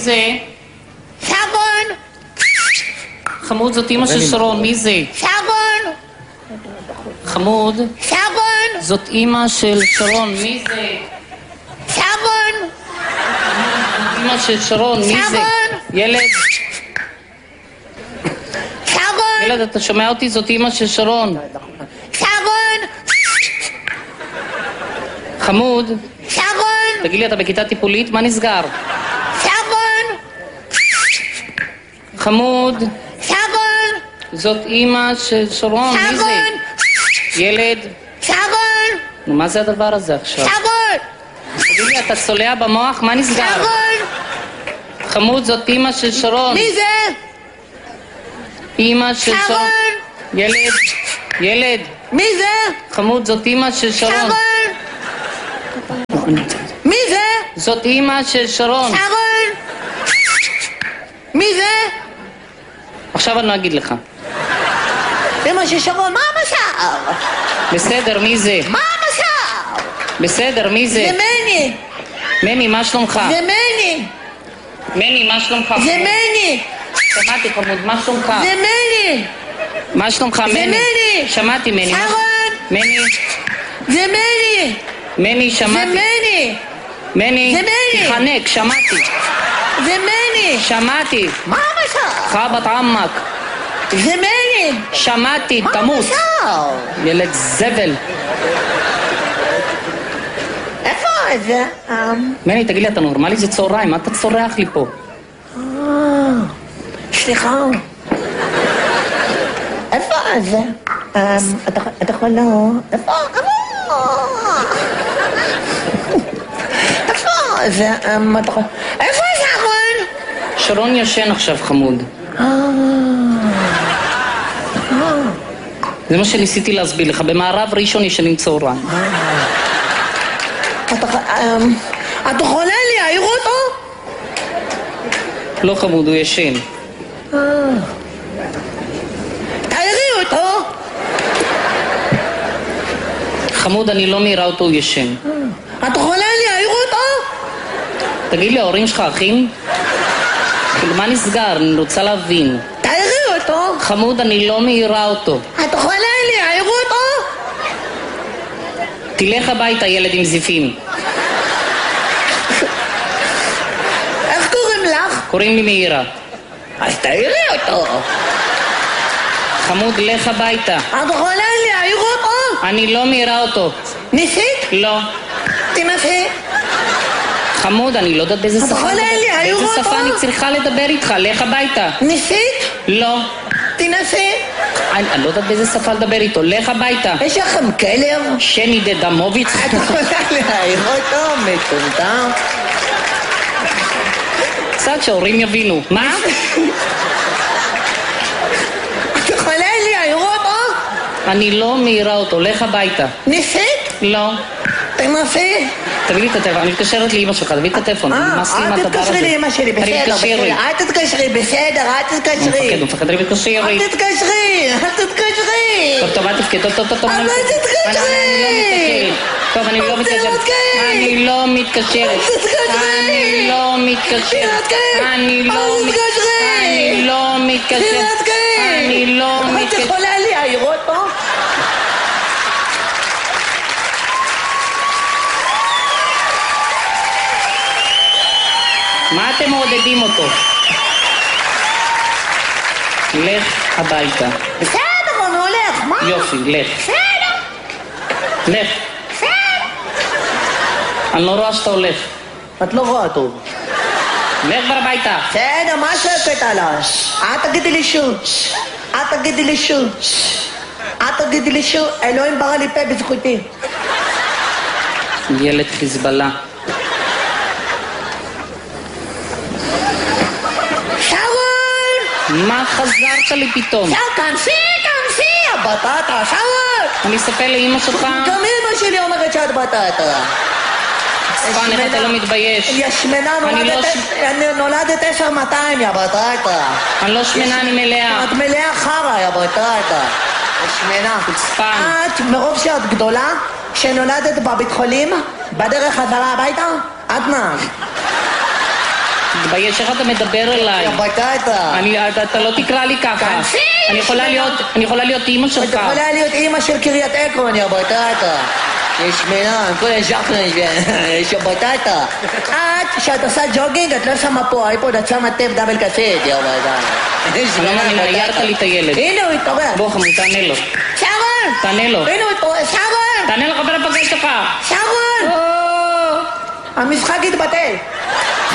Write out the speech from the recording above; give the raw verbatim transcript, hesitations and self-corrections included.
זה? שרון! חמוד, זאת אמא של שרון, מי זה? שרון! חמוד, שרון! זאת אמא של שרון, מי זה? שרון! אמא של שרון, מי זה? שרון! ילד, שרון! ילד, אתה שומע אותי? זאת אמא של שרון. שרון! חמוד, שרון! תגיד לי, אתה בכיתה טיפולית? מה נסגר? שרון! חמוד, שרון! זאת אמא של שרון, מי זה? שרון! ילד, שרון! נו, מה זה הדבר הזה עכשיו? שרון! תגיד לי, אתה צולע במוח? מה נסגר? שרון! חמוד, זאת אמא של שרון. מי זה? אמא של שרון. שרון! ילד, ילד, מי זה? חמוד, זאת אמא של שרון. שרון! מי זה? זאת אמא של שרון. שרון! מי זה? עכשיו אני לא אגיד לך. אמא של שרון, מה המשאר? בסדר, מי זה? מה המשאר? בסדר, מי זה? זה מני! מני, מה שלומך? זה מני! מני, מה שלומך? זה מני! שמעתי, חמוד, מה שלומך? זה מני! מה שלומך, מני? זה מני! שמעתי, מני. מה- שרון! מני, זה מני! מני, זה שמעתי. מני! מני, זה מני. תחנק, שמעתי. זה מני! שמעתי. מה המשאר? חבת עמק. זה מני! שמעתי, מה תמות. המשאר? ילד זבל. איפה זה? אמ... מני, תגיד לי, אתה נורמלי? זה צהריים, מה אתה צורח לי פה? אה, סליחה. איפה זה? אמ, אתה אתה יכול לא... איפה? איפה זה? אמ, אתה יכול... איפה שרון? שרון ישן עכשיו, חמוד. אה... זה מה שניסיתי להסביר לך. במערב ראשון ישנים צהריים. אתה אמ, אתה יכולה להעיר אותו? לא חמוד, הוא ישן. אה... תעירי אותו! חמוד, אני לא מעירה אותו, הוא ישן. את יכולה להעיר אותו? תגיד לי, ההורים שלך אחים? כאילו, מה נסגר? אני רוצה להבין. תעירי אותו! חמוד, אני לא מעירה אותו. את יכולה להעיר אותו? תלך הביתה, ילד עם זיפים. איך קוראים לך? קוראים לי מאירה. אז תעירי אותו! חמוד, לך הביתה. את יכולה להעיר אותו? אני לא מעירה אותו. ניסית? לא. תנסי. חמוד, אני לא יודעת באיזה את שפה... יכולה לדבר- להעיר באיזה אותו? שפה אני צריכה לדבר איתך? לך הביתה. ניסית? לא. תנסי. אני אני לא יודעת באיזה שפה לדבר איתו. לך הביתה. יש לכם כלב? שני דדמוביץ. את יכולה להעיר אותו? מטומטם. קצת שההורים יבינו. מה? את יכולה להעיר אותו? אני לא מעירה אותו. לך הביתה. ניסית? לא. תנסי. תביא לי את הטלפון. אני מתקשרת לאמא שלך. תביא את הטלפון. אה, נמאס לי אל מהדבר הזה. תתקשרי לאמא שלי, אני בסדר, מתקשר לי. בסדר. אל תתקשרי, בסדר, אל הוא מפחד, תתקשרי. הוא מפחד, אני מתקשר אל לי. תתקשרי, אל תתקשרי. טוב, טוב, אל תבכה, טוב, טוב, טוב, טוב. אבל אני- תתקשרי. אני- אני לא מתקשרת. טוב, אני לא אבל מתקשרת. תתקשרי. אני לא מתקשרת. תתקשרי. אני לא מתקשרת. תתקשרי. אני לא אבל מת- תתקשרי. אני לא מתקשרת. תתקשרי. אני לא את מתקשרת. יכולה להעיר אותו? מה אתם מעודדים אותו? לך הביתה. בסדר, אני הולך, מה? יופי, לך. בסדר, לך. בסדר. אני לא רואה שאתה הולך. את לא רואה טוב. לך כבר הביתה. בסדר, מה שקט עליי? אל תגידי לי שום. אל תגידי לי שום. אל תגידי לי שום. אלוהים ברא לי פה בזכותי. ילד חיזבאללה. שרון! מה חזרת לי פתאום? שרון, כנסי, כנסי, הבטטה, שרון! אני אספר לאמא שלך? גם אמא שלי אומרת שאת בטטה. ספן, איך אתה לא מתבייש? היא שמנה, אני לא נולדת- ש- אני נולדת עשר מאתיים, יא בטטה. אני לא שמנה, אני מלאה. את מלאה חרא, יא בטטה. את שמנה. חוצפן. את, מרוב שאת גדולה, כשנולדת בבית חולים, בדרך חזרה הביתה, את נהג. תתבייש, איך אתה מדבר אליי? יא בטטה. אני, אתה, אתה לא תקרא לי ככה. אני יכולה להיות, אני יכולה להיות אימא את שלך. יכולה להיות אימא של קריית עקרון, יא בטטה. יש שמנה, כל הז'חרן, יש יא בטטה. את, כשאת עושה ג'וגינג, את לא שמה פה אייפוד, את שמה טייפ דאבל קסט, יא בטטה. הנה, הערת לי את הילד. הנה הוא התעורר. בוא חמוד, תענה לו. שרון! תענה לו. הנה הוא התעורר, שרון! תענה לו, חבר הפגש שלך. שרון! המשחק התבטל.